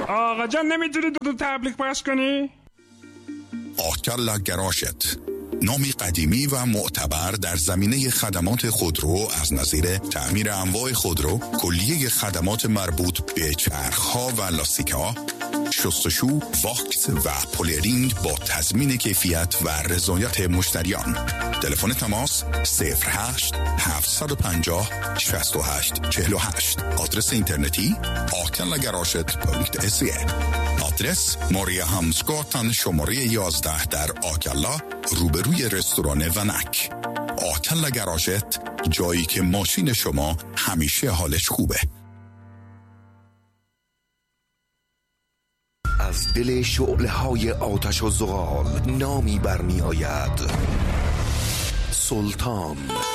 آقا جان نمیتونی دو تبلیغ پخش کنی؟ آکلا گراشت، نامی قدیمی و معتبر در زمینه خدمات خودرو از نظیر تعمیر انواع خودرو، کلیه خدمات مربوط به چرخ‌ها و لاستیک‌ها، شستشو، واکس و پولرینگ با تضمین کیفیت و رضایت مشتریان. تلفن تماس 08 750 68 48. آدرس اینترنتی akellagaraget.se. آدرس ماریا همسگاتن شماره 11 در آکلا، روبروی رستوران ونک. آکلا گراژت، جایی که ماشین شما همیشه حالش خوبه. از دل شعله‌های آتش و زغال نامی برمی آید: سلطان.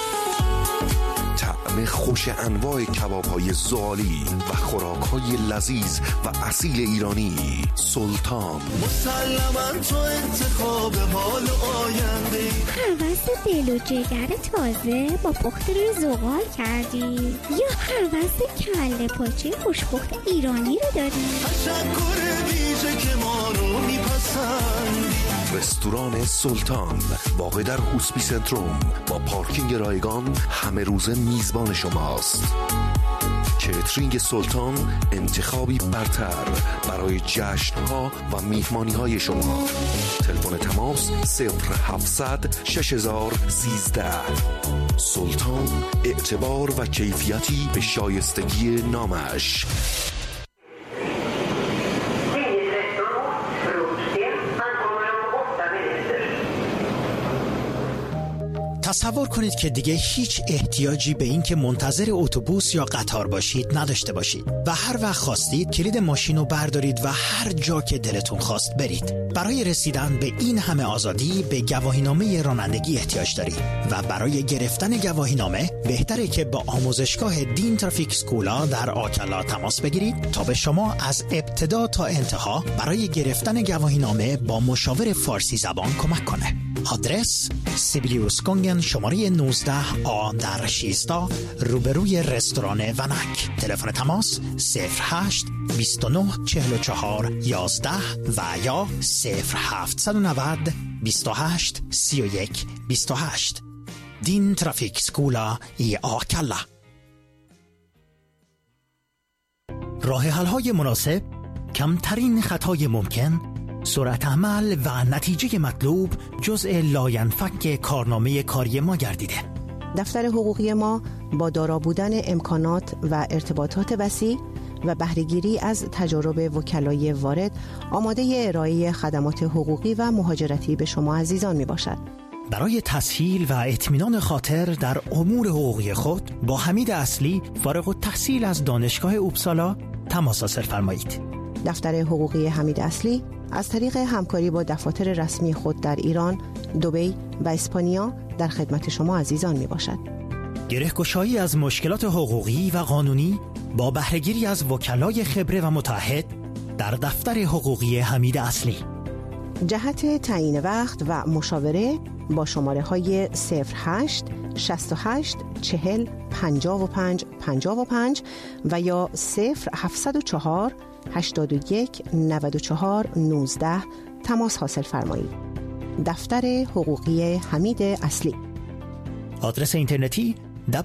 طعم خوش انواع کباب‌های زغالی و خوراک‌های لذیذ و اصیل ایرانی. سلطان. مسلماً تو انتخاب حال آینده. هوس دل و جگر تازه با پخت روی زغال کردی یا هوس کله پاچه خوشپخت ایرانی رو داری؟ تشکر ویژه که ما رو میپسندی. رستوران سلطان واقع در هوسپی سنتروم با پارکینگ رایگان همه روزه میزبان شماست. کیترینگ سلطان انتخابی برتر برای جشن‌ها و میهمانی‌های شما. تلفن تماس 0700 6013. سلطان، اعتبار و کیفیتی به شایستگی نامش. تصور کنید که دیگه هیچ احتیاجی به این که منتظر اتوبوس یا قطار باشید نداشته باشید و هر وقت خواستید کلید ماشین رو بردارید و هر جا که دلتون خواست برید. برای رسیدن به این همه آزادی به گواهینامه رانندگی احتیاج دارید و برای گرفتن گواهینامه بهتره که با آموزشگاه دین ترافیک سکولا در آکلا تماس بگیرید تا به شما از ابتدا تا انتها برای گرفتن گواهینامه با مشاور فارسی زبان کمک کنه. آدرس سیبیلیوسکونگن شماره 19A در 16 روبروی رستوران ونک. تلفن تماس 08 29 44 11 و یا 0790 28 31 28. دین ترافیک سکولا ای آکلا. راه حل‌های مناسب، کمترین خطای ممکن، سرعت عمل و نتیجه مطلوب جزء لاینفک کارنامه کاری ما گردیده. دفتر حقوقی ما با دارا بودن امکانات و ارتباطات وسیع و بهره‌گیری از تجارب وکلای وارد آماده ارائه خدمات حقوقی و مهاجرتی به شما عزیزان می باشد. برای تسهیل و اطمینان خاطر در امور حقوقی خود با حمید اصلی فارغ التحصیل از دانشگاه اوبسالا تماس حاصل فرمایید. دفتر حقوقی حمید اصلی از طریق همکاری با دفاتر رسمی خود در ایران، دبی و اسپانیا در خدمت شما عزیزان می باشد. گره‌گشایی از مشکلات حقوقی و قانونی با بهره‌گیری از وکلای خبره و متعهد در دفتر حقوقی حمید اصلی. جهت تعیین وقت و مشاوره با شماره های 08 68 40 55 55 و یا 0704 81 94 19 تماس حاصل فرمایید. دفتر حقوقی حمید اصلی. آدرس اینترنتی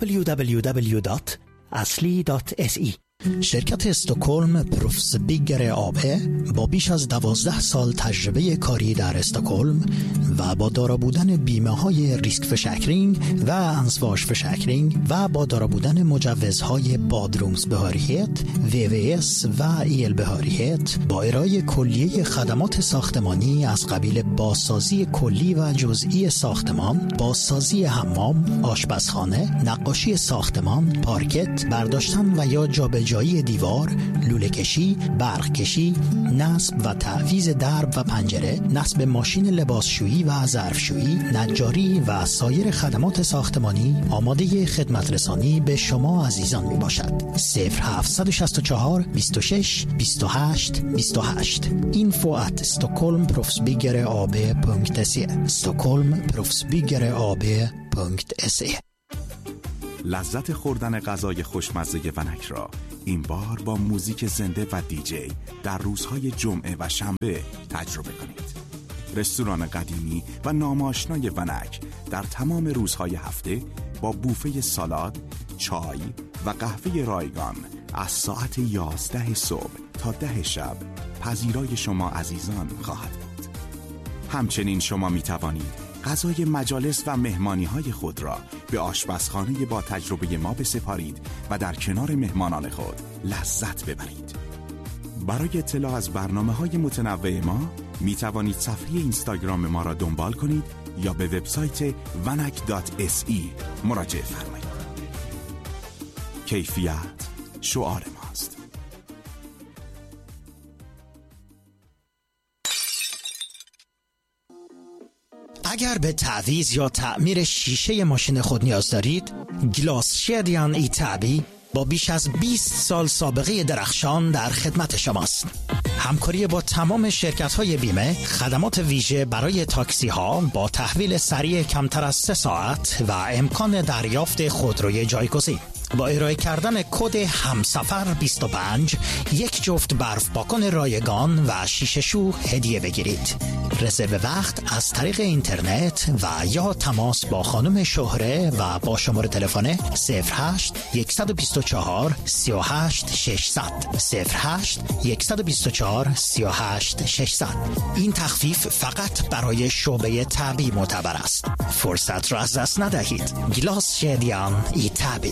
www.asli.se. شرکت استکهلم پروفس بیگر آبه با بیش از 12 سال تجربه کاری در استکهلم و با دارا بودن بیمه های ریسک فشکرینگ و انسواش فشکرینگ و با دارا بودن مجوزهای بادرومز بهاریت، VVS و ایل بهاریت با ارائه کلیه خدمات ساختمانی از قبیل بازسازی کلی و جزئی ساختمان، بازسازی حمام، آشپزخانه، نقاشی ساختمان، پارکت، برداشتن و یا جابجایی دیوار، لوله کشی، برق کشی، نصب و تعویض درب و پنجره، نصب ماشین لباسشویی و ظرفشویی، نجاری و سایر خدمات ساختمانی آماده خدمت رسانی به شما عزیزان می باشد. 0764 26 28 28. info@stockholmproffsbyggeraab.se. stockholmproffsbyggeraab.se. لذت خوردن غذای خوشمزه ونک را این بار با موزیک زنده و دیجی در روزهای جمعه و شنبه تجربه کنید. رستوران قدیمی و ناماشنای ونک در تمام روزهای هفته با بوفه سالاد، چای و قهوه رایگان از ساعت 11 صبح تا 10 شب پذیرای شما عزیزان خواهد بود. همچنین شما می توانید غذای مجالس و مهمانی‌های خود را به آشپزخانه با تجربه ما بسپارید و در کنار مهمانان خود لذت ببرید. برای اطلاع از برنامه‌های متنوع ما می توانید صفحه اینستاگرام ما را دنبال کنید یا به وبسایت vanak.se مراجعه فرمایید. کیفیت شعار ماست. اگر به تعویض یا تعمیر شیشه ماشین خود نیاز دارید، گلاس شدیان ایتابی با بیش از 20 سال سابقه درخشان در خدمت شماست. همکاری با تمام شرکت‌های بیمه، خدمات ویژه برای تاکسی‌ها با تحویل سریع کمتر از 3 ساعت و امکان دریافت خودروی جایگزین. با ارائه کردن کد همسفر 25 یک جفت برف پاکن رایگان و شیشه شو هدیه بگیرید. رزرو وقت از طریق اینترنت و یا تماس با خانم شهره و با شماره تلفن 08 124 38 600 08 124 38 600. این تخفیف فقط برای شعبه تبی معتبر است. فرصت را از دست ندهید. گلاس شدیان ایتابی.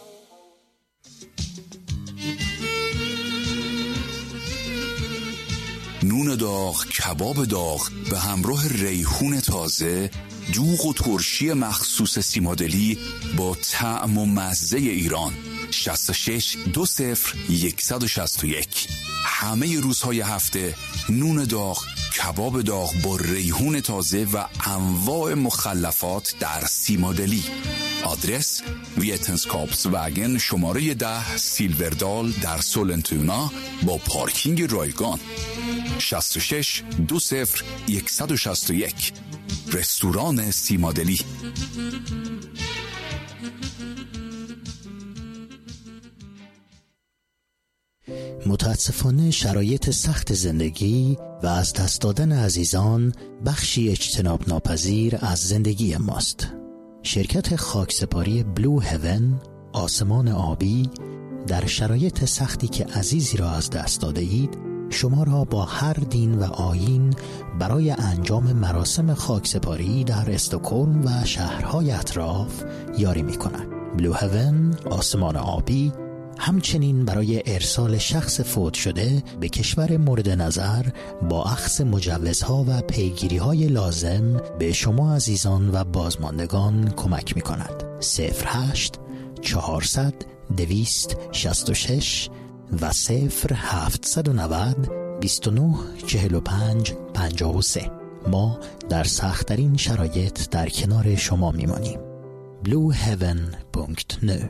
نون داغ، کباب داغ به همراه ریحون تازه، دوغ و ترشی مخصوص سیمادلی با طعم و مزه ایران. 66 20 161. همه روزهای هفته نون داغ، کباب داغ با ریحون تازه و انواع مخلفات در سیمادلی. آدرس ویتنسکاپس وگن شماره 10 سیلوردال در سولنتونا با پارکینگ رایگان. 66 20 161. رستوران سیمادلی. متاسفانه شرایط سخت زندگی و از دست دادن عزیزان بخشی اجتناب ناپذیر از زندگی ماست. شرکت خاکسپاری بلو هیون، آسمان آبی، در شرایط سختی که عزیزی را از دست داده اید شما را با هر دین و آیین برای انجام مراسم خاکسپاری در استکهلم و شهرهای اطراف یاری می کند. بلو هیون، آسمان آبی، همچنین برای ارسال شخص فوت شده به کشور مورد نظر با اخذ مجوزها و پیگیری‌های لازم به شما عزیزان و بازماندگان کمک می‌کند. 08 400 266 و 0790 29 45 53. ما در سخت‌ترین شرایط در کنار شما می‌مانیم. blueheaven.nu.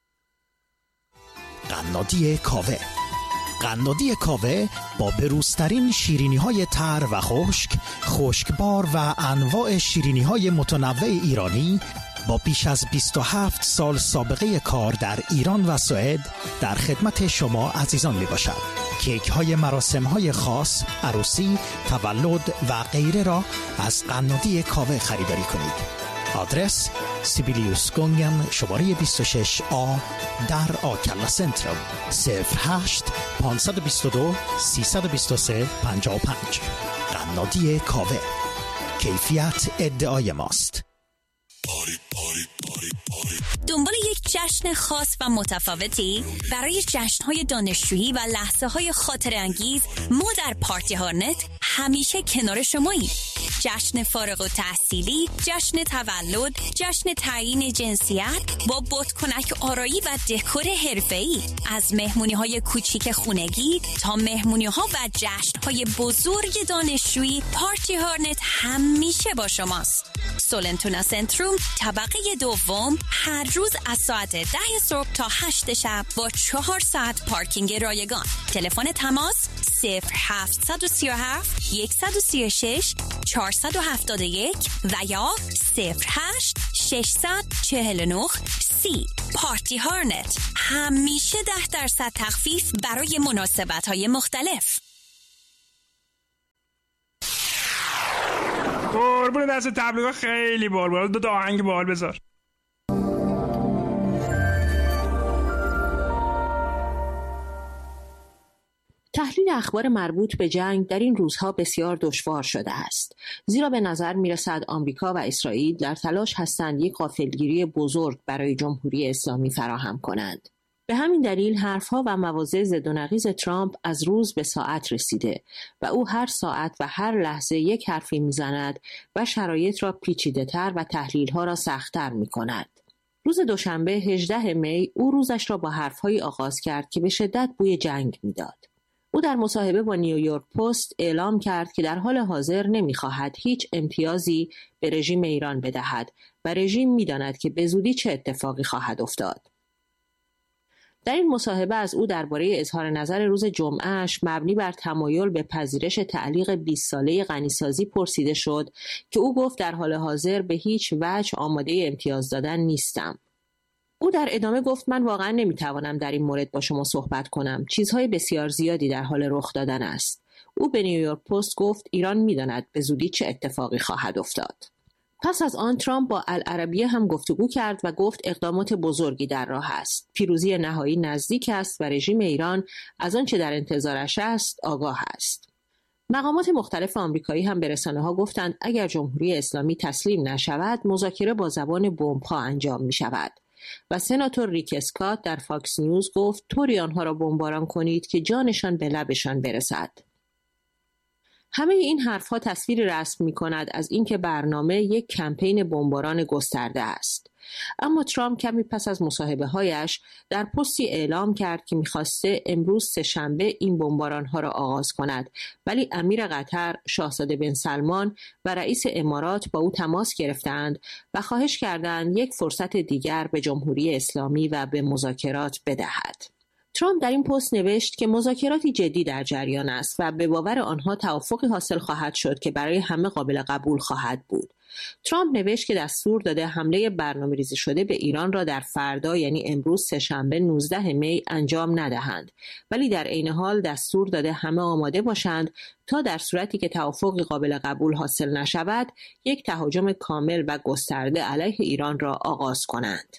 قنادی کاوه. قنادی کاوه با بروزترین شیرینی‌های تر و خشکبار و انواع شیرینی‌های متنوع ایرانی با بیش از 27 سال سابقه کار در ایران و سوئد در خدمت شما عزیزان می باشد. کیک های مراسم های خاص، عروسی، تولد و غیره را از قنادی کاوه خریداری کنید. آدرس سیبیلیوس گونگن شماره 26A در آکلا سنترال. 08 522 323 55. قنادی کاوه. کیفیت ادعای ماست. دنبال یک جشن خاص و متفاوتی؟ برای جشن‌های دانشجویی و لحظه‌های خاطره‌انگیز ما در پارتی هارنت همیشه کنار شماییم. جشن فارغ التحصیلی، جشن تولد، جشن تعیین جنسیت با بادکنک آرایی و دکور حرفه‌ای، از مهمونی‌های کوچیک خونگی تا مهمونی‌ها و جشن‌های بزرگ دانشجویی، پارتی هارنت همیشه با شماست. سولنتونا سنتروم طبقه دوم، هر روز از ساعت 10 صبح تا 8 شب با 4 ساعت پارکینگ رایگان. تلفن تماس 0737 136 471 و یا 08 649 30. پارتی هارنت، همیشه 10% تخفیف برای مناسبت‌های مختلف. قربون دست تبلیغات خیلی بال دو آهنگ بال بذار. تحلیل اخبار مربوط به جنگ در این روزها بسیار دشوار شده است، زیرا به نظر می‌رسد آمریکا و اسرائیل در تلاش هستند یک غافلگیری بزرگ برای جمهوری اسلامی فراهم کنند. به همین دلیل حرفها و مواضع ضد و نقیض ترامپ از روز به ساعت رسیده و او هر ساعت و هر لحظه یک حرفی می‌زند و شرایط را پیچیده‌تر و تحلیل‌ها را سخت‌تر می‌کند. روز دوشنبه 18 می او روزش را با حرف‌هایی آغاز کرد که به شدت بوی جنگ می‌داد. او در مصاحبه با نیویورک پست اعلام کرد که در حال حاضر نمی‌خواهد هیچ امتیازی به رژیم ایران بدهد و رژیم می‌داند که به زودی چه اتفاقی خواهد افتاد. در این مصاحبه از او درباره اظهار نظر روز جمعهش مبنی بر تمایل به پذیرش تعلیق 20 ساله غنیسازی پرسیده شد که او گفت در حال حاضر به هیچ وجه آماده امتیاز دادن نیستم. او در ادامه گفت من واقعا نمیتوانم در این مورد با شما صحبت کنم. چیزهای بسیار زیادی در حال رخ دادن است. او به نیویورک پست گفت ایران میداند به زودی چه اتفاقی خواهد افتاد. پس از آن ترامپ با العربیه هم گفتگو کرد و گفت اقدامات بزرگی در راه است. پیروزی نهایی نزدیک است و رژیم ایران از آنچه در انتظارش است آگاه است. مقامات مختلف آمریکایی هم به رسانه‌ها گفتند اگر جمهوری اسلامی تسلیم نشود مذاکره با زبان بمب‌ها انجام می‌شود. و سناتور ریک اسکات در فاکس نیوز گفت طوری آنها را بمباران کنید که جانشان به لبشان برسد. همه این حرفها تصویری رسم می‌کند از اینکه برنامه یک کمپین بمباران گسترده است. اما ترامپ کمی پس از مصاحبه‌هایش در پستی اعلام کرد که می‌خواسته امروز سه‌شنبه این بمباران‌ها را آغاز کند، ولی امیر قطر، شاهزاده بن سلمان و رئیس امارات با او تماس گرفتند و خواهش کردند یک فرصت دیگر به جمهوری اسلامی و به مذاکرات بدهد. ترامپ در این پست نوشت که مذاکراتی جدی در جریان است و به باور آنها توافقی حاصل خواهد شد که برای همه قابل قبول خواهد بود. ترامپ نوشت که دستور داده حمله برنامه‌ریزی شده به ایران را در فردا یعنی امروز سه‌شنبه 19 می انجام ندهند، ولی در عین حال دستور داده همه آماده باشند تا در صورتی که توافقی قابل قبول حاصل نشود یک تهاجم کامل و گسترده علیه ایران را آغاز کنند.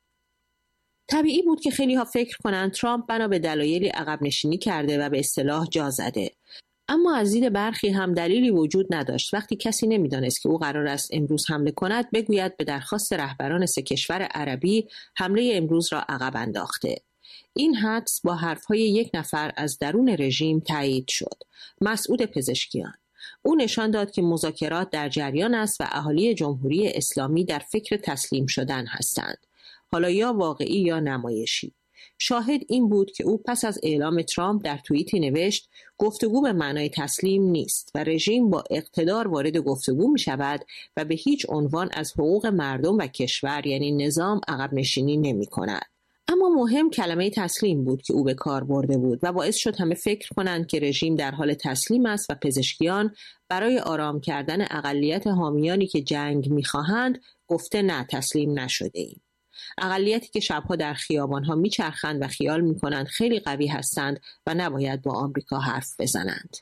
طبیعی بود که خیلی ها فکر کنند ترامپ بنا به دلایلی عقب نشینی کرده و به اصطلاح جا زده. اما از دید برخی هم دلیلی وجود نداشت. وقتی کسی نمیدانست که او قرار است امروز حمله کند بگوید به درخواست رهبران 3 کشور عربی حمله امروز را عقب انداخته. این حدس با حرفهای یک نفر از درون رژیم تایید شد، مسعود پزشکیان. او نشان داد که مذاکرات در جریان است و اهالی جمهوری اسلامی در فکر تسلیم شدن هستند، حالا یا واقعی یا نمایشی. شاهد این بود که او پس از اعلام ترامپ در توییتی نوشت گفتگو به معنای تسلیم نیست و رژیم با اقتدار وارد گفتگو می شود و به هیچ عنوان از حقوق مردم و کشور یعنی نظام عقب نشینی نمی کند. اما مهم کلمه تسلیم بود که او به کار برده بود و باعث شد همه فکر کنند که رژیم در حال تسلیم است و پزشکیان برای آرام کردن اقلیت حامیانی که جنگ می خواهند گفته نه تسلیم نشده ایم. اقلیتی که شبها در خیابانها میچرخند و خیال میکنند خیلی قوی هستند و نباید با آمریکا حرف بزنند.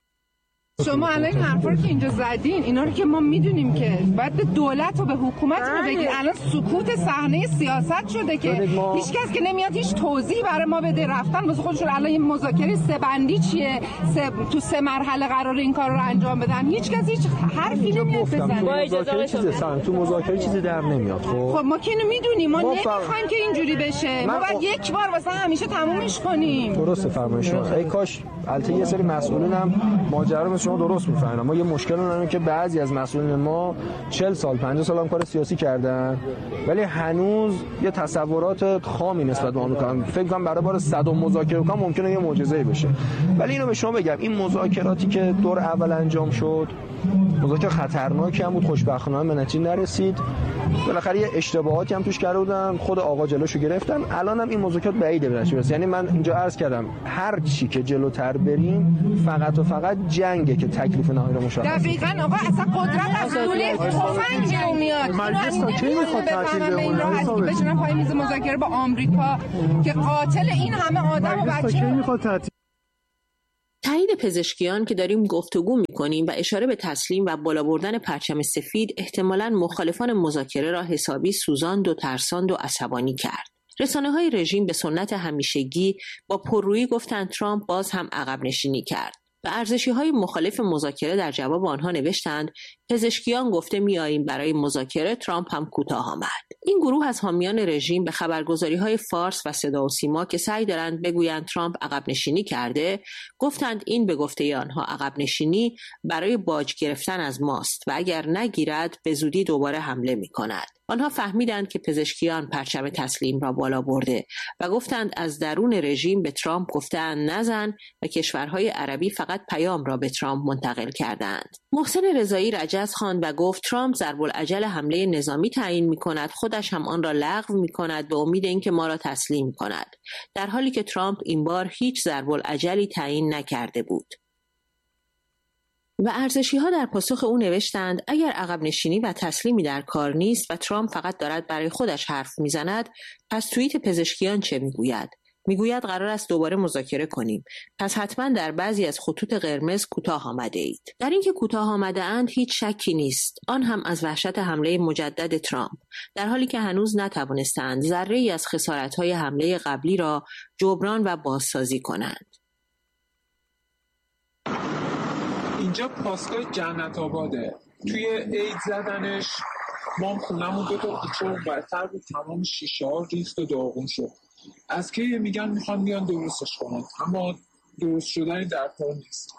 شما الان این حرفا رو که اینجا زدین اینا رو که ما میدونیم که باید به دولت و به حکومت رو بگید. الان سکوت صحنه سیاست شده که هیچ کس که نمیاد هیچ توضیحی برای ما بده. رفتن واسه خودشون الان این مذاکره 3 بندی چیه؟ تو 3 مرحله قرار این کار رو انجام بدن. هیچ کس هیچ حرفی نمیاد بزنه. با اجازه شما تو مذاکره چیزی در نمیاد. خب ما که اینو میدونیم، ما نمیخوایم که اینجوری بشه. ما باید یک بار واسه همیشه تمومش کنیم. درسته فرمایش شما. ای کاش البته یه سری مسئولین هم ماجرا شما درست می‌فهمن. ما یه مشکل اونه که بعضی از مسئولین ما 40 سال 50 سال هم کار سیاسی کردن ولی هنوز یه تصورات خامی نسبت به آمریکا. فکر کنم برای بار 100 مذاکره کنم ممکنه یه معجزه‌ای بشه. ولی اینو به شما بگم این مذاکراتی که دور اول انجام شد مذاکره خطرناکی هم بود، خوشبختانه به نتیجه نرسید. بالاخره یه اشتباهاتی هم توش کرده بودن، خود آقا جلوشو گرفتن. الان هم این مذاکرات بعیده برسه. یعنی من اینجا عرض کردم هر چی که جلوتر بریم فقط و فقط جنگه که تکلیف نهایی رو مشخص. دقیقاً آقا اصلا قدرت از دونه تفنگ بیرون میاد. مجلس تا کی میخواد تعطیل بمونه؟ بشینن پای میز مذاکره با آمریکا که قاتل این همه آدم و بچه. تایید پزشکیان که داریم گفتگو می‌کنیم و اشاره به تسلیم و بالا بردن پرچم سفید احتمالاً مخالفان مذاکره را حسابی سوزاند و ترساند و عصبانی کرد. رسانه‌های رژیم به سنت همیشگی با پررویی گفتند ترامپ باز هم عقب نشینی کرد. و ارزشی‌های مخالف مذاکره در جواب آنها نوشتند پزشکیان گفته می‌آییم برای مذاکره، ترامپ هم کوتاه آمد. این گروه از حامیان رژیم به خبرگزاری‌های فارس و صدا و سیما که سعی دارند بگویند ترامپ عقب نشینی کرده، گفتند این به گفته آنها عقب نشینی برای باج گرفتن از ماست و اگر نگیرد به زودی دوباره حمله می‌کند. آنها فهمیدند که پزشکیان پرچم تسلیم را بالا برده و گفتند از درون رژیم به ترامپ گفتند نزن و کشورهای عربی فقط پیام را به ترامپ منتقل کردند. محسن رضایی رجز خواند و گفت ترامپ ضرب‌العجل حمله نظامی تعیین می‌کند، خودش هم آن را لغو می‌کند به امید اینکه ما را تسلیم کند، در حالی که ترامپ این بار هیچ ضرب‌العجلی تعیین نکرده بود. و ارزشی‌ها در پاسخ او نوشتند اگر عقب نشینی و تسلیمی در کار نیست و ترامپ فقط دارد برای خودش حرف میزند، پس توییت پزشکیان چه میگوید؟ میگوید قرار است دوباره مذاکره کنیم. پس حتما در بعضی از خطوط قرمز کوتاه آمده اید. در اینکه کوتاه آمده اند هیچ شکی نیست. آن هم از وحشت حمله مجدد ترامپ، در حالی که هنوز نتوانستند ذره‌ای از خسارت‌های حمله قبلی را جبران و بازسازی کنند. اینجا پاسگاه جنت آباده. توی عید زدنش ما خونمون 2 تا کوچه برتر بود، تمام شیشه ها ریخت و داغون شد. از که میگن میخوان بیان درستش کنن، اما درست شدنی در کار نیست.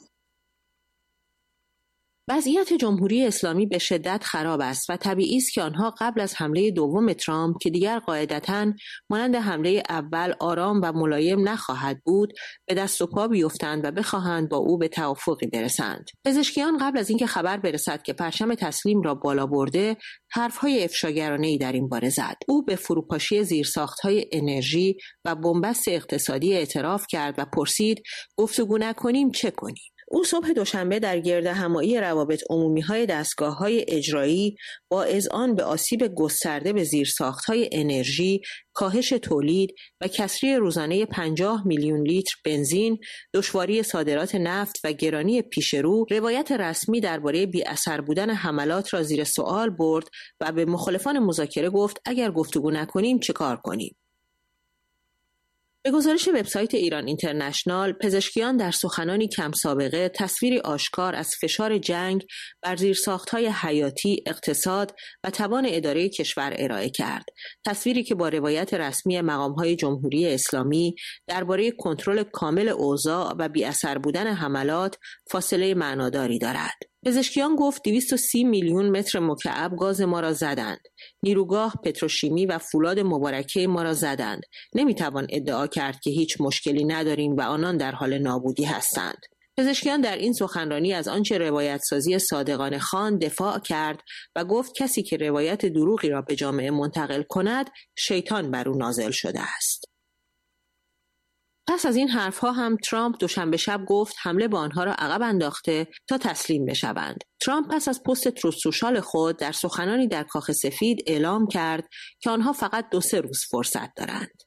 وضعیت جمهوری اسلامی به شدت خراب است و طبیعی است که آنها قبل از حمله دوم ترامپ که دیگر قاعدتاً مانند حمله اول آرام و ملایم نخواهد بود، به دست و پا بیفتند و بخواهند با او به توافقی برسند. پزشکیان قبل از اینکه خبر برسد که پرچم تسلیم را بالا برده، حرف‌های افشاگرانه‌ای در این باره زد. او به فروپاشی زیرساخت‌های انرژی و بنبست اقتصادی اعتراف کرد و پرسید گفتگو نکنیم چه کنیم؟ او صبح دوشنبه در گردهمایی روابط عمومی‌های دستگاه‌های اجرایی با اذعان به آسیب گسترده به زیرساخت‌های انرژی، کاهش تولید و کسری روزانه 50 میلیون لیتر بنزین، دشواری صادرات نفت و گرانی پیشرو، روایت رسمی درباره بی‌اثر بودن حملات را زیر سوال برد و به مخالفان مذاکره گفت اگر گفتگو نکنیم چه کار کنیم؟ به گزارش وبسایت ایران اینترنشنال، پزشکیان در سخنانی کم سابقه تصویری آشکار از فشار جنگ بر زیرساخت‌های حیاتی، اقتصاد و توان اداره کشور ارائه کرد. تصویری که با روایت رسمی مقام‌های جمهوری اسلامی درباره کنترل کامل اوضاع و بی‌اثر بودن حملات فاصله معناداری دارد. پزشکیان گفت 230 میلیون متر مکعب گاز ما را زدند. نیروگاه، پتروشیمی و فولاد مبارکه ما را زدند. نمیتوان ادعا کرد که هیچ مشکلی نداریم و آنان در حال نابودی هستند. پزشکیان در این سخنرانی از آنچه روایت سازی صادقانه خان دفاع کرد و گفت کسی که روایت دروغی را به جامعه منتقل کند، شیطان بر او نازل شده است. پس از این حرفها هم ترامپ دوشنبه شب گفت حمله به آنها را عقب انداخته تا تسلیم بشوند. ترامپ پس از پست تروث سوشال خود در سخنانی در کاخ سفید اعلام کرد که آنها فقط 2-3 روز فرصت دارند.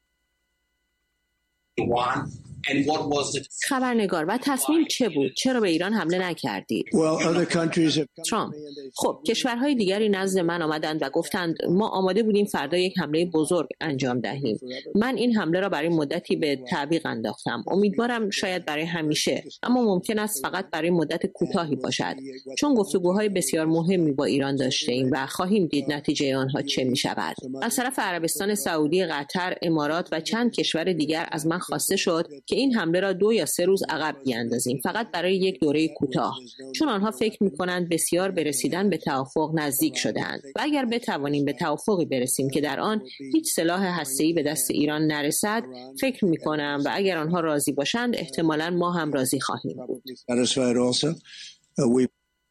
خبرنگار: و تصمیم چه بود؟ چرا به ایران حمله نکردید؟ ترامپ: خب کشورهای دیگری نزد من آمدند و گفتند ما آماده بودیم فردا یک حمله بزرگ انجام دهیم. من این حمله را برای مدتی به تعویق انداختم. امیدوارم شاید برای همیشه، اما ممکن است فقط برای مدت کوتاهی باشد، چون گفتگوهای بسیار مهمی با ایران داشتیم و خواهیم دید نتیجه آنها چه می شود. از طرف عربستان سعودی، قطر، امارات و چند کشور دیگر از من خواسته شد که این حمله را 2 یا 3 روز عقب بیاندازیم، فقط برای یک دوره کوتاه، چون آنها فکر می‌کنند بسیار به رسیدن به توافق نزدیک شده‌اند و اگر بتوانیم به توافقی برسیم که در آن هیچ سلاح هسته‌ای به دست ایران نرسد، فکر می‌کنم و اگر آنها راضی باشند احتمالاً ما هم راضی خواهیم بود.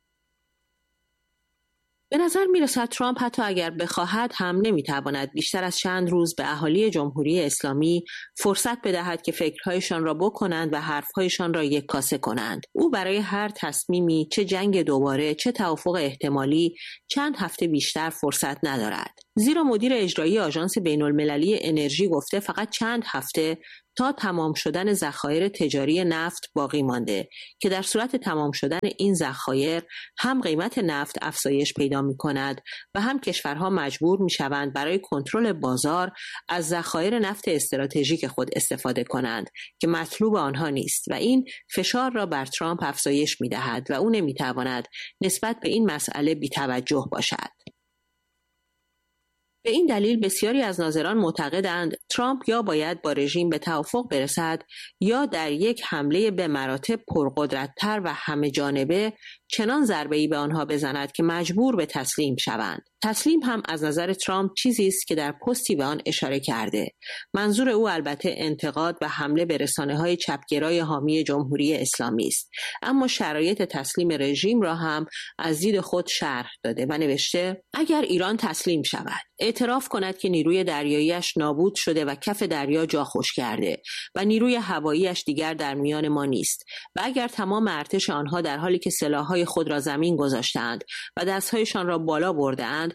به نظر میرسد ترامپ حتی اگر بخواهد هم نمیتواند بیشتر از چند روز به اهالی جمهوری اسلامی فرصت بدهد که فکرهایشان را بکنند و حرفهایشان را یککاسه کنند. او برای هر تصمیمی، چه جنگ دوباره، چه توافق احتمالی، چند هفته بیشتر فرصت ندارد. زیرا مدیر اجرایی آژانس بین‌المللی انرژی گفته فقط چند هفته تا تمام شدن ذخایر تجاری نفت باقی مانده که در صورت تمام شدن این ذخایر هم قیمت نفت افزایش پیدا می کند و هم کشورها مجبور می شوند برای کنترل بازار از ذخایر نفت استراتژیک خود استفاده کنند که مطلوب آنها نیست و این فشار را بر ترامپ افزایش می دهد و او نمی تواند نسبت به این مسئله بی‌توجه باشد. به این دلیل بسیاری از ناظران معتقدند ترامپ یا باید با رژیم به توافق برسد یا در یک حمله به مراتب پرقدرت‌تر و همه جانبه چنان ضربه‌ای به آنها بزند که مجبور به تسلیم شوند. تسلیم هم از نظر ترامپ چیزی است که در پستی به آن اشاره کرده. منظور او البته انتقاد و حمله به رسانه‌های چپگرای حامی جمهوری اسلامی است، اما شرایط تسلیم رژیم را هم از دید خود شرح داده و نوشته اگر ایران تسلیم شود، اعتراف کند که نیروی دریاییش نابود شده و کف دریا جا خوش کرده و نیروی هواییش دیگر در میان ما نیست و اگر تمام ارتش آنها در حالی که سلاح‌های خود را زمین گذاشتند و دست‌هایشان را بالا برده‌اند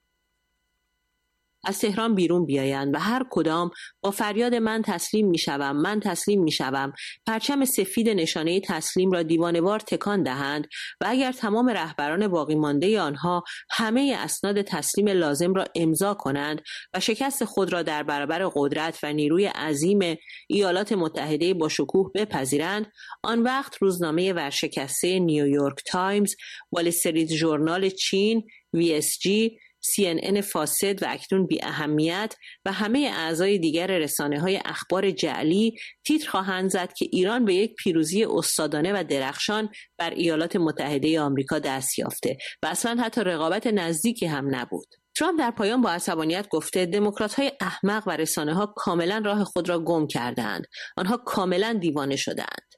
از تهران بیرون بیایند و هر کدام با فریاد من تسلیم میشوم، من تسلیم میشوم، پرچم سفید نشانه تسلیم را دیوانه‌وار تکان دهند و اگر تمام رهبران باقی مانده آنها همه اسناد تسلیم لازم را امضا کنند و شکست خود را در برابر قدرت و نیروی عظیم ایالات متحده با شکوه بپذیرند، آن وقت روزنامه ورشکسته نیویورک تایمز، وال استریت ژورنال چین، VSG، CNN فاسد و اکنون بی اهمیت و همه اعضای دیگر رسانه‌های اخبار جعلی تیتر خواهند زد که ایران به یک پیروزی استادانه و درخشان بر ایالات متحده آمریکا دست یافته و اصلا حتی رقابت نزدیکی هم نبود. ترامپ در پایان با عصبانیت گفته دموکرات‌های احمق و رسانه‌ها کاملا راه خود را گم کردند. آنها کاملا دیوانه شدند.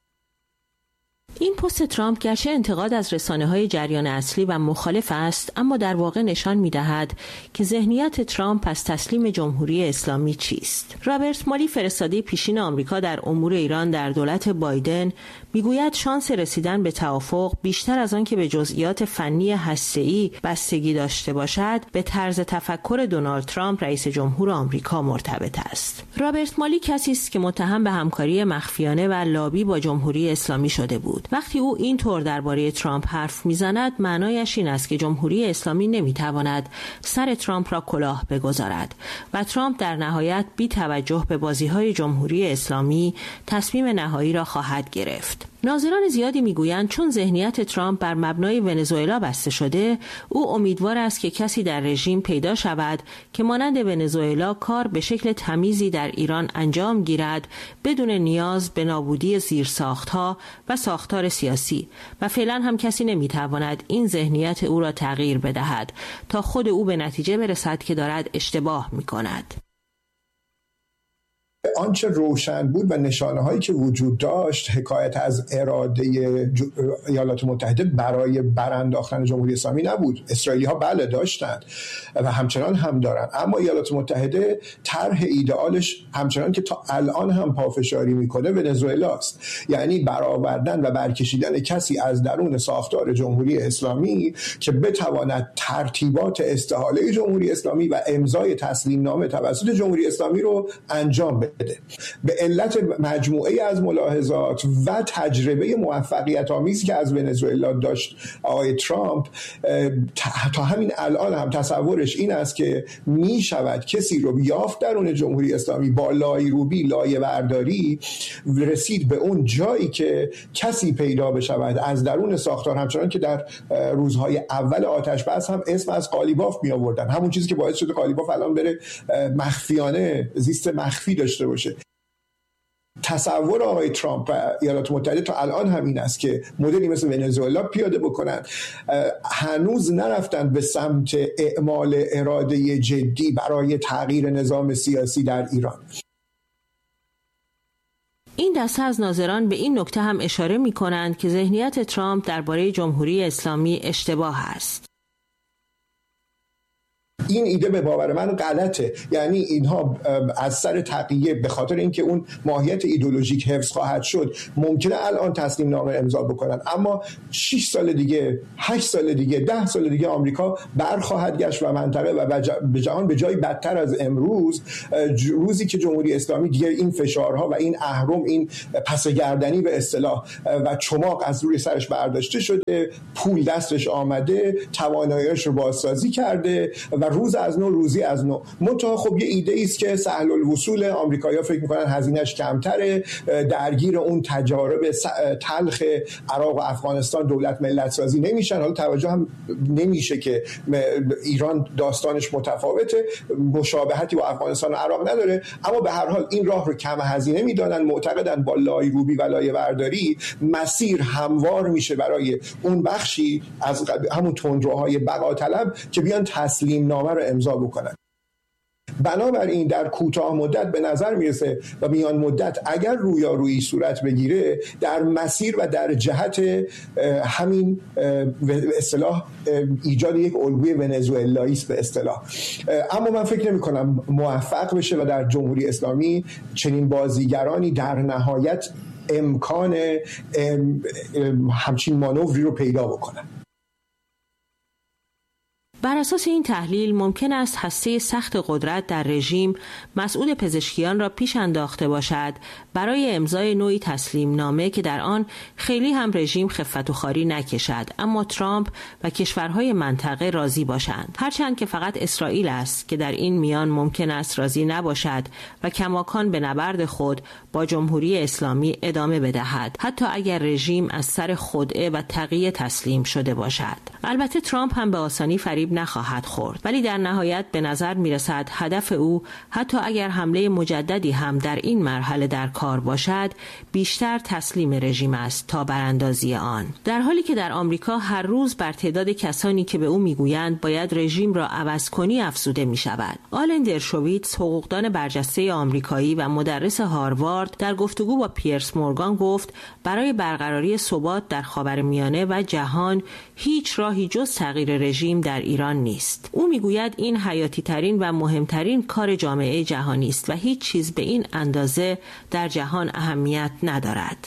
این پست ترامپ گرچه انتقاد از رسانه‌های جریان اصلی و مخالف است، اما در واقع نشان می‌دهد که ذهنیت ترامپ از تسلیم جمهوری اسلامی چیست. رابرت مالی، فرستاده پیشین آمریکا در امور ایران در دولت بایدن، میگوید شانس رسیدن به توافق بیشتر از آن که به جزئیات فنی هسته‌ای بستگی داشته باشد، به طرز تفکر دونالد ترامپ رئیس جمهور آمریکا مرتبط است. رابرت مالی کسی است که متهم به همکاری مخفیانه و لابی با جمهوری اسلامی شده بود. وقتی او اینطور درباره ترامپ حرف میزند، معنایش این است که جمهوری اسلامی نمیتواند سر ترامپ را کلاه بگذارد و ترامپ در نهایت بی توجه به بازی‌های جمهوری اسلامی تصمیم نهایی را خواهد گرفت. ناظران زیادی میگویند چون ذهنیت ترامپ بر مبنای ونزوئلا بسته شده، او امیدوار است که کسی در رژیم پیدا شود که مانند ونزوئلا کار به شکل تمیزی در ایران انجام گیرد بدون نیاز به نابودی زیرساختها و ساختار سیاسی و فعلا هم کسی نمیتواند این ذهنیت او را تغییر بدهد تا خود او به نتیجه برسد که دارد اشتباه میکند. آنچه روشن بود و نشانه هایی که وجود داشت حکایت از اراده ایالات متحده برای برانداختن جمهوری اسلامی نبود. اسرائیلی ها بله داشتند و همچنان هم دارن، اما ایالات متحده طرح ایدئالش همچنان که تا الان هم پافشاری میکنه ونزوئلا است، یعنی برآوردن و برکشیدن کسی از درون ساختار جمهوری اسلامی که بتواند ترتیبات استحاله جمهوری اسلامی و امضای تسلیم نامه توسط جمهوری اسلامی رو انجام بده. به علت مجموعه از ملاحظات و تجربه موفقیت آمیزی که از ونزوئلا داشت آقای ترامپ، تا همین الان هم تصورش این است که می شود کسی رو یافت درون جمهوری اسلامی با لایروبی، لایه برداری رسید به اون جایی که کسی پیدا بشود از درون ساختار، همچنان که در روزهای اول آتش بس هم اسم از قالیباف می آوردن، همون چیزی که باعث شده قالیباف الان بره مخفیانه زیست مخفی داشته باشه. تصور آقای ترامپ و ایالات متحده تا الان همین است که مدلی مثل ونزوئلا پیاده بکنند. هنوز نرفتند به سمت اعمال اراده جدی برای تغییر نظام سیاسی در ایران. این دسته از ناظران به این نکته هم اشاره می کنند که ذهنیت ترامپ درباره جمهوری اسلامی اشتباه است. این ایده به باور من غلطه. یعنی اینها از سر تقیه به خاطر اینکه اون ماهیت ایدئولوژیک حفظ خواهد شد ممکنه الان تسلیم نامه امضا بکنن، اما 6 سال دیگه، 8 سال دیگه، 10 سال دیگه آمریکا برخواهد گشت و منطقه و به جهان به جای بدتر از امروز، روزی که جمهوری اسلامی دیگه این فشارها و این اهرم، این پس گردنی به اصطلاح و چماق از روی سرش برداشته شده، پول دستش آمده، تواناییش رو بازسازی کرده و روز از نو روزی از نو. منتها خب یه ایده است که سهل الوصول، آمریکایی‌ها فکر می‌کنن هزینه‌اش کمتره، درگیر اون تجارب تلخ عراق و افغانستان دولت ملت سازی نمیشن. حالا توجه هم نمیشه که ایران داستانش متفاوته، مشابهتی با افغانستان و عراق نداره، اما به هر حال این راه رو کم هزینه میدانن، معتقدن با لایروبی و لایه‌برداری مسیر هموار میشه برای اون بخشی از همون تندروهای بقا طلب که بیان تسلیم نامه رو امضا بکنن. بنابراین در کوتاه مدت به نظر میرسه و میان مدت اگر رویارویی صورت بگیره در مسیر و در جهت همین به اصطلاح ایجاد یک الگوی ونزوئلایی است به اصطلاح. اما من فکر نمی کنم موفق بشه و در جمهوری اسلامی چنین بازیگرانی در نهایت امکان همچین مانوری رو پیدا بکنن. بر اساس این تحلیل ممکن است هسته سخت قدرت در رژیم مسئول پزشکیان را پیش انداخته باشد برای امضای نوعی تسلیم نامه که در آن خیلی هم رژیم خفت و خواری نکشد، اما ترامپ و کشورهای منطقه راضی باشند. هرچند که فقط اسرائیل است که در این میان ممکن است راضی نباشد و کماکان به نبرد خود با جمهوری اسلامی ادامه بدهد، حتی اگر رژیم از سر خدعه و تقیه تسلیم شده باشد. البته ترامپ هم به آسانی فریب نخواهد خورد، ولی در نهایت به نظر میرسد هدف او حتی اگر حمله مجددی هم در این مرحله در کار باشد بیشتر تسلیم رژیم است تا براندازی آن، در حالی که در آمریکا هر روز بر تعداد کسانی که به او میگویند باید رژیم را عوض کنی افزوده می شود. آلن درشویتز، حقوقدان برجسته آمریکایی و مدرس هاروارد، در گفتگو با پیرس مورگان گفت برای برقراری ثبات در خاورمیانه و جهان هیچ راهی جز تغییر رژیم در ایران نیست. او میگوید این حیاتی ترین و مهمترین کار جامعه جهانی است و هیچ چیز به این اندازه در جهان اهمیت ندارد.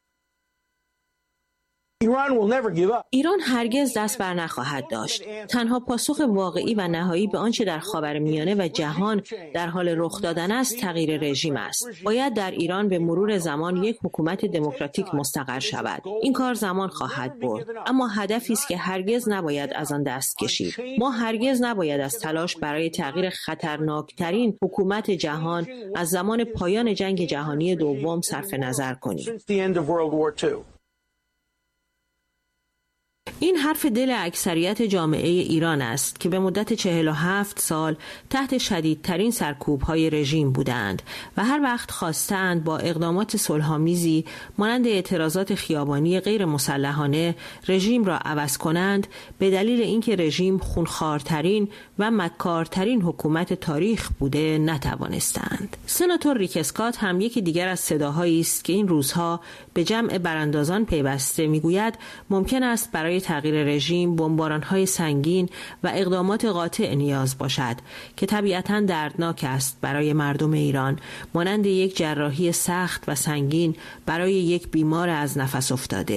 ایران هرگز دست بر نخواهد داشت. تنها پاسخ واقعی و نهایی به آنچه در خاورمیانه و جهان در حال رخ دادن است تغییر رژیم است. باید در ایران به مرور زمان یک حکومت دموکراتیک مستقر شود. این کار زمان خواهد برد، اما هدفی است که هرگز نباید از آن دست کشید. ما هرگز نباید از تلاش برای تغییر خطرناکترین حکومت جهان از زمان پایان جنگ جهانی دوم صرف نظر کنیم. این حرف دل اکثریت جامعه ایران است که به مدت 47 سال تحت شدیدترین سرکوب‌های رژیم بودند و هر وقت خواستند با اقدامات صلح‌آمیزی مانند اعتراضات خیابانی غیر مسلحانه رژیم را عوض کنند، به دلیل اینکه رژیم خونخوارترین و مکارترین حکومت تاریخ بوده نتوانستند. سناتور ریک اسکات هم یکی دیگر از صداهایی است که این روزها به جمع براندازان پیوسته میگوید ممکن است برای تغییر رژیم بمباران‌های سنگین و اقدامات قاطع نیاز باشد که طبیعتاً دردناک است برای مردم ایران، مانند یک جراحی سخت و سنگین برای یک بیمار از نفس افتاده.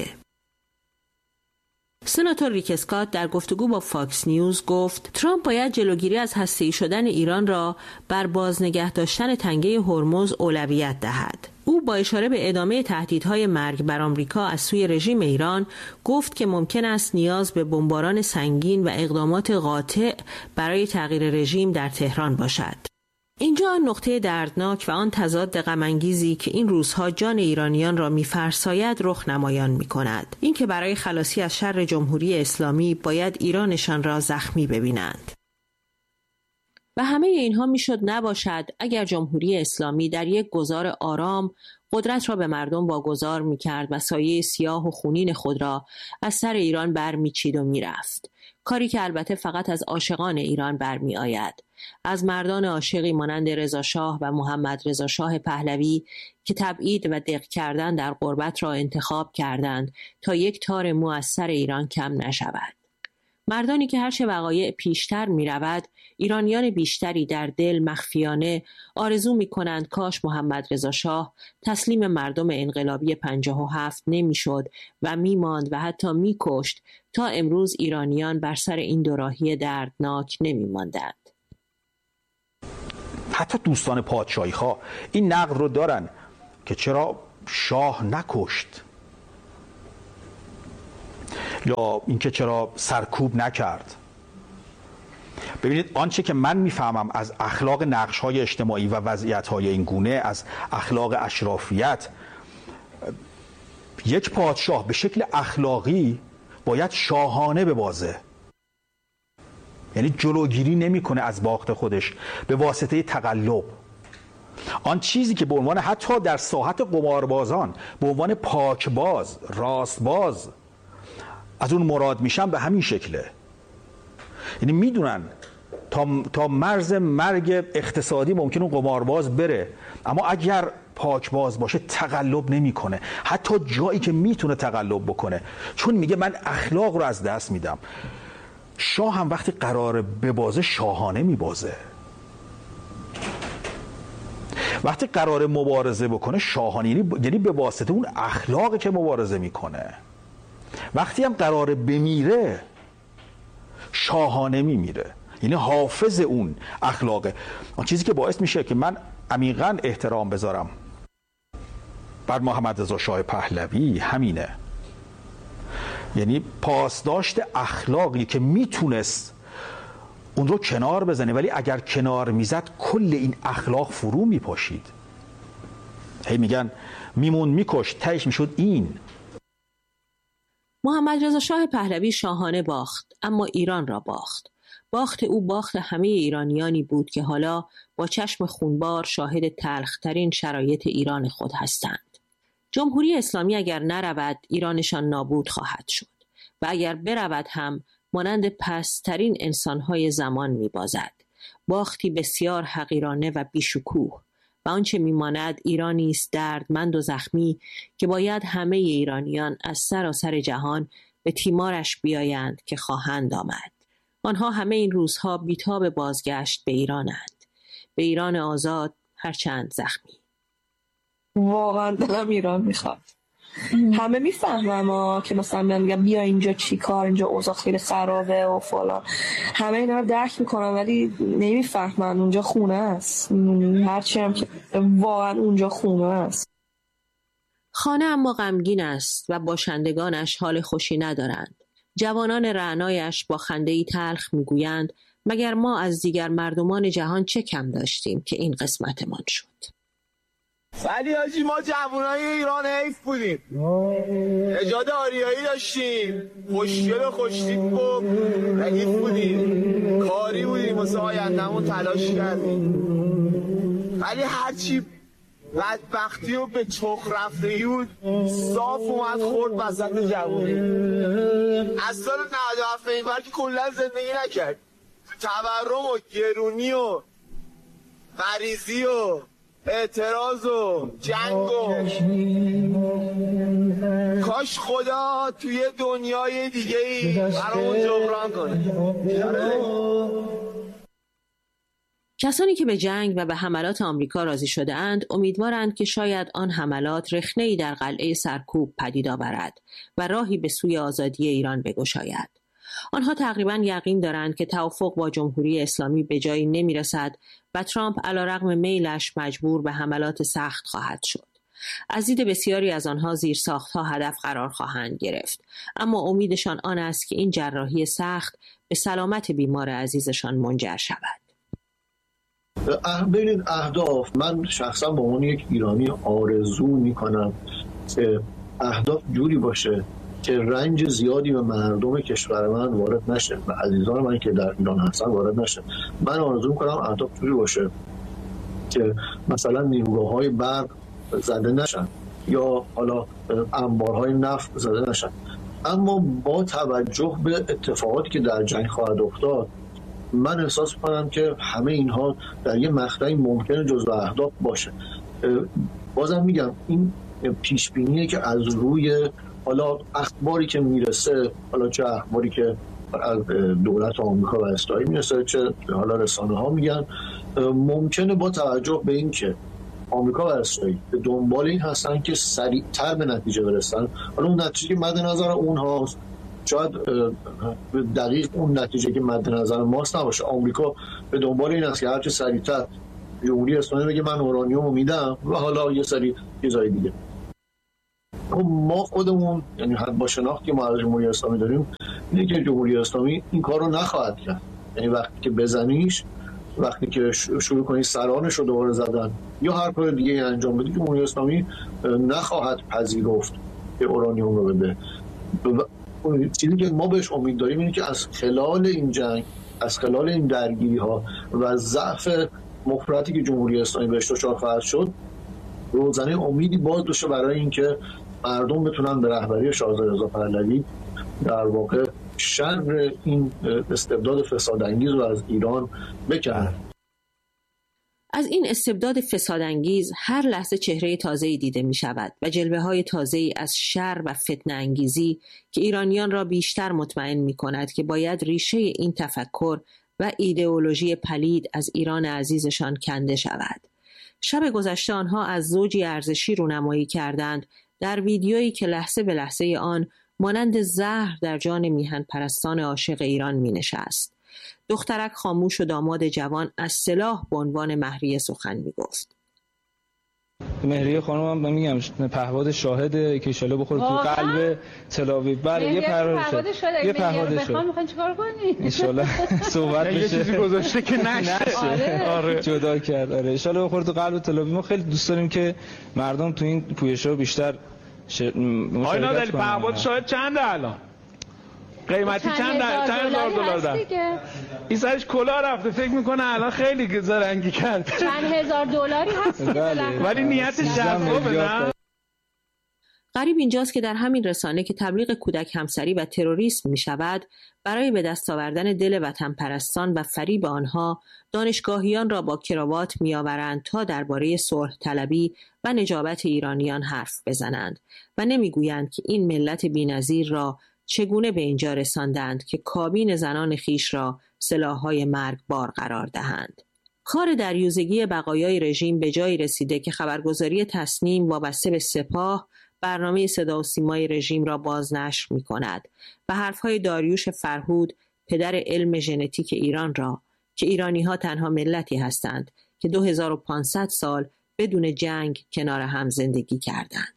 سناتور ریک اسکات در گفتگو با فاکس نیوز گفت ترامپ باید جلوگیری از هسته‌ای شدن ایران را بر بازنگه داشتن تنگه هرمز اولویت دهد. او با اشاره به ادامه تهدیدهای مرگ بر آمریکا از سوی رژیم ایران گفت که ممکن است نیاز به بمباران سنگین و اقدامات قاطع برای تغییر رژیم در تهران باشد. اینجا آن نقطه دردناک و آن تضاد غم‌انگیزی که این روزها جان ایرانیان را می‌فرساید رخ نمایان می‌کند. این که برای خلاصی از شر جمهوری اسلامی باید ایرانشان را زخمی ببینند. و همه اینها میشد نباشد اگر جمهوری اسلامی در یک گذار آرام قدرت را به مردم واگذار می‌کرد و سایه سیاه و خونین خود را از سر ایران برمی‌چید و می‌رفت. کاری که البته فقط از عاشقان ایران برمی آید. از مردان عاشقی مانند رضا شاه و محمد رضا شاه پهلوی که تبعید و دق کردن در غربت را انتخاب کردند تا یک تار مو از سر ایران کم نشود. مردانی که هرچه وقایع پیشتر می رود، ایرانیان بیشتری در دل مخفیانه آرزو می کنند کاش محمد رضا شاه تسلیم مردم انقلابی 57 نمی شد و می ماند و حتی می کشت تا امروز ایرانیان بر سر این دوراهی دردناک نمی ماندند. حتی دوستان پادشاهی ها این نقد رو دارن که چرا شاه نکشت یا اینکه چرا سرکوب نکرد. ببینید آنچه که من میفهمم از اخلاق نقش‌های اجتماعی و وضعیت‌های این گونه، از اخلاق اشرافیت، یک پادشاه به شکل اخلاقی باید شاهانه ببازه، یعنی جلوگیری نمی‌کنه از باخت خودش به واسطه تقلب. آن چیزی که به عنوان حتی در ساحت قماربازان به عنوان پاکباز، راستباز از اون مراد میشن به همین شکله. یعنی میدونن تا مرز مرگ اقتصادی ممکن اون قمارباز بره، اما اگر پاکباز باشه تقلب نمیکنه، حتی جایی که میتونه تقلب بکنه، چون میگه من اخلاق رو از دست میدم. شاه هم وقتی قراره ببازه شاهانه میبازه، وقتی قراره مبارزه بکنه شاهانه، یعنی به واسطه اون اخلاقی که مبارزه میکنه. وقتی هم قراره بمیره شاهانه میمیره، یعنی حافظ اون اخلاقه. اون چیزی که باعث میشه که من عمیقاً احترام بذارم بر محمد رضا شاه پهلوی همینه، یعنی پاسداشت اخلاقی که میتونست اون رو کنار بزنه، ولی اگر کنار میزد کل این اخلاق فرو میپاشید. هی میگن میمون میکشت تهش میشد این. محمد رضا شاه پهلوی شاهانه باخت، اما ایران را باخت. باخت او باخت همه ایرانیانی بود که حالا با چشم خونبار شاهد تلخترین شرایط ایران خود هستند. جمهوری اسلامی اگر نرود ایرانشان نابود خواهد شد و اگر برود هم مانند پسترین انسانهای زمان میبازد. باختی بسیار حقیرانه و بیشکوه و آنچه میماند ایرانی است دردمند و زخمی که باید همه ایرانیان از سراسر جهان به تیمارش بیایند که خواهند آمد. آنها همه این روزها بیتاب بازگشت به ایرانند، به ایران آزاد هرچند زخمی. واقعا دلم ایران میخواد. همه میفهمم که مثلا میگم بیا اینجا چی کار، اینجا اوضاع خیلی خرابه و فلان، همه اینا رو درک میکنم ولی نمیفهمن اونجا خونه است. هرچی هم که واقعا اونجا خونه است. خانه اما غمگین است و باشندگانش حال خوشی ندارند. جوانان رعنایش با خنده‌ای تلخ میگویند مگر ما از دیگر مردمان جهان چه کم داشتیم که این قسمتمان شد. ولی حاجی ما جوانای ایران حیف بودیم، اجاد آریایی داشتیم، خوشگل و خوشتیپ و ردیف بودیم، کاری بودیم واسه آینده‌مون تلاش کردیم. ولی هرچی بدبختی و به چخ رفتگی بود صاف اومد خورد وسط جوانی. از سال 97 این بر که کلا زندگی نکرد، تورم و گرونی و مریضی و اعتراض و جنگ و کاش خدا توی دنیای دیگه ای برامون جبران کنه. کسانی که به جنگ و به حملات آمریکا راضی شده اند امیدوارند که شاید آن حملات رخنه‌ای در قلعه سرکوب پدید آورد و راهی به سوی آزادی ایران بگشاید. آنها تقریباً یقین دارند که توافق با جمهوری اسلامی به جایی نمی‌رسد و ترامپ علیرغم میلش مجبور به حملات سخت خواهد شد. از دید بسیاری از آنها زیرساخت‌ها هدف قرار خواهند گرفت، اما امیدشان آن است که این جراحی سخت به سلامت بیمار عزیزشان منجر شود. ببینید اهداف، من شخصا به عنوان یک ایرانی آرزو میکنم که اهداف جوری باشه که رنج زیادی به مردم کشور من وارد نشه و عزیزان من که در ایران هستن وارد نشه. من آرزو میکنم اهداف جوری باشه که مثلا نیروگاه‌های برق زده نشن یا حالا انبارهای نفت زده نشن، اما با توجه به اتفاقاتی که در جنگ خواهد افتاد من احساس کنم که همه اینها در یه مقطعی ممکنه جزو اهداف باشه. بازم میگم این پیش بینیه که از روی حالا اخباری که میرسه، حالا چه اخباری که از دولت آمریکا و اسرائیل میرسه، چه حالا رسانه ها میگن. ممکنه با توجه به این که آمریکا و اسرائیل به دنبال این هستن که سریعتر به نتیجه برسن، حالا اون نتیجه که مد نظر اونهاست شاید دقیق اون نتیجه که مد نظر ماست نباشه. آمریکا به دنبال این است که هرچه سریعتر جمهوری اسلامی بگه من اورانیوم میدم و حالا یه سری چیزای دیگه. ما خودمون یعنی با شناختی که ما از جمهوری اسلامی داریم اینه که جمهوری اسلامی این کار رو نخواهد کرد. یعنی وقتی که بزنیش، وقتی که شروع کنی سرانش رو دوباره زدن یا هر کار دیگه انجام بدی، جمهوری اسلامی نخواهد پذیرفت که اورانیوم رو بده. چیزی که ما بهش امید داریم اینه که از خلال این جنگ، از خلال این درگیری ها و ضعف مفرطی که جمهوری اسلامی بهش دچار خواهد شد، روزنه امیدی باز بشه برای اینکه مردم بتونن به رهبری شاهزاده رضا پهلوی در واقع شر این استبداد فسادانگیز رو از ایران بکنن. از این استبداد فسادانگیز هر لحظه چهره تازه‌ای دیده می شود و جلوه‌های تازه‌ای از شر و فتنه انگیزی که ایرانیان را بیشتر مطمئن می کند که باید ریشه این تفکر و ایدئولوژی پلید از ایران عزیزشان کنده شود. شب گذشته آنها از زوجی ارزشی رونمایی کردند در ویدیویی که لحظه به لحظه آن مانند زهر در جان میهن پرستان عاشق ایران می نشست. دخترک خاموش و داماد جوان از سلاح به عنوان مهریه سخن می گفت. مهریه خانم هم میگم پهپاد شاهده که انشالله بخوره تو قلب تلاویو. بله یه پهپاد شده. یه پهپاد شده. میخوان چیکار کنی؟ انشالله صحبت بشه. یه چیزی گذاشته که نشه. آره. جدا کرد. آره انشالله بخوره تو قلب تلاویو. ما خیلی دوست داریم که مردم تو این پویش‌ها بیشتر آقای نادری پهپاد شاهد چنده الان؟ قیمتی چند هزار دلار داره؟ این سرش کلاه رفته، فکر میکنه الان خیلی زرنگی کرد. چند هزار دلاری هست ولی نیتش جذابه نه؟ غریب اینجاست که در همین رسانه که تبلیغ کودک همسری و تروریسم می شود، برای به دست آوردن دل وطن پرستان و فریب آنها دانشگاهیان را با کراوات می آورند تا درباره صلح طلبی و نجابت ایرانیان حرف بزنند و نمی گویند که این ملت بی‌نظیر را چگونه به اینجا رساندند که کابین زنان خیش را سلاح‌های مرگبار قرار دهند. کار دریوزگی بقایای رژیم به جایی رسیده که خبرگزاری تصنیم وابسته به سپاه برنامه صدا و سیمای رژیم را بازنشر می کند و حرفهای داریوش فرهود پدر علم ژنتیک ایران را که ایرانی ها تنها ملتی هستند که 2500 سال بدون جنگ کنار هم زندگی کردند.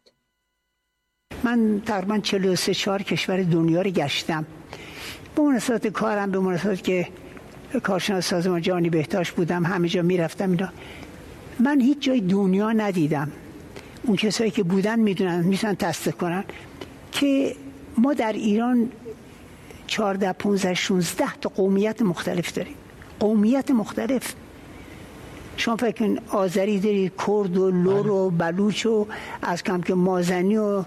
من تقریبا 43 کشور دنیا رو گشتم. به مناسبت کارم، به مناسبت که کارشناس سازمان جهانی بهداشت بودم، همه جا میرفتم اینا. من هیچ جای دنیا ندیدم، اون کسایی که بودن میدونن، میتونن تصدیق کنن که ما در ایران 14 15 16 تا قومیت مختلف داریم. قومیت مختلف. شما فکر کن آذری دارید، کرد و لور و بلوچ و از کم که مازنی و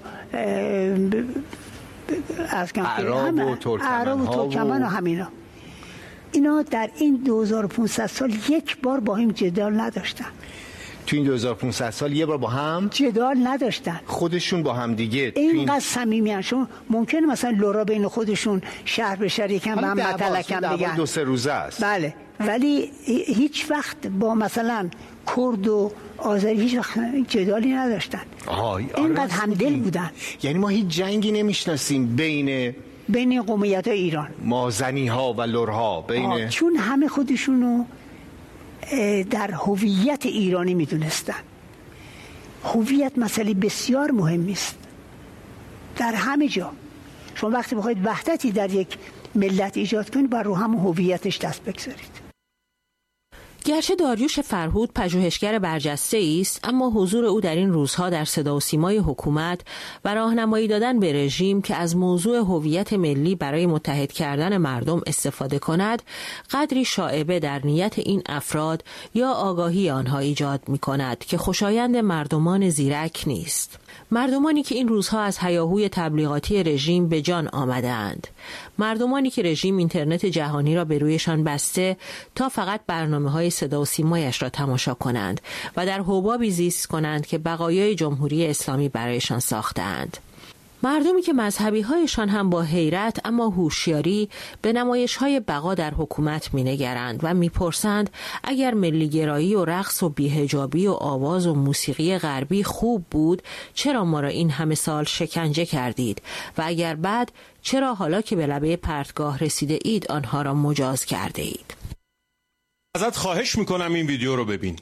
از کم عرب و ترکمن و همینا. اینا در این 2500 سال یک بار با هم جدال نداشتن. تو این 2500 سال یه بار با هم جدال نداشتن، خودشون با هم دیگه اینقدر صمیمیان. شما ممکنه مثلا لورا بین خودشون شهر به شهر یکم به هم متلکم بگن، 2-3 روزه است. بله، ولی هیچ وقت با مثلا کرد و آذری هیچ وقت جدالی نداشتن. اینقدر همدل بودن. یعنی ما هیچ جنگی نمیشناسیم بین قومیت ایران، مازنی ها و لورها، بین چون همه خودشونو در هویت ایرانی میدونستن. هویت مسئله بسیار مهمی است در همه جا. شما وقتی بخواید وحدتی در یک ملت ایجاد کنید باید رو همون هویتش دست بگذارید. گرچه داریوش فرهود پژوهشگر برجسته است، اما حضور او در این روزها در صدا و سیمای حکومت و راهنمایی دادن به رژیم که از موضوع هویت ملی برای متحد کردن مردم استفاده کند، قدری شائبه در نیت این افراد یا آگاهی آنها ایجاد می کند که خوشایند مردمان زیرک نیست. مردمانی که این روزها از هیاهوی تبلیغاتی رژیم به جان آمدند، مردمانی که رژیم اینترنت جهانی را به رویشان بسته تا فقط برنامه‌های صدا و سیمایش را تماشا کنند و در حبابی زیست کنند که بقایای جمهوری اسلامی برایشان ساختند. مردمی که مذهبی‌هایشان هم با حیرت اما هوشیاری به نمایش‌های بقا در حکومت می‌نگرند و می‌پرسند اگر ملی‌گرایی و رقص و بی‌حجابی و آواز و موسیقی غربی خوب بود، چرا ما را این همه سال شکنجه کردید؟ و اگر بد، چرا حالا که به لبه پرتگاه رسیده اید آنها را مجاز کرده اید؟ ازت خواهش میکنم این ویدیو رو ببین.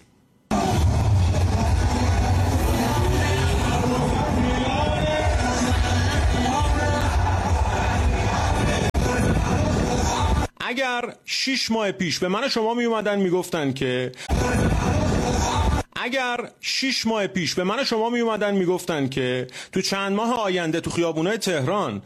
اگر 6 ماه پیش به من شما می اومدن میگفتن که تو چند ماه آینده تو خیابونای تهران